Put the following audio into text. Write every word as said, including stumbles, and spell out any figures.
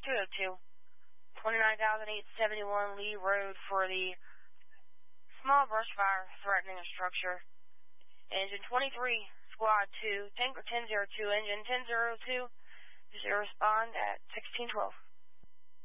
two oh two, twenty-nine thousand eight hundred seventy-one Lee Road for the small brush fire threatening a structure. Engine twenty-three, Squad two, Tanker ten oh two, Engine ten oh two, just respond at sixteen twelve.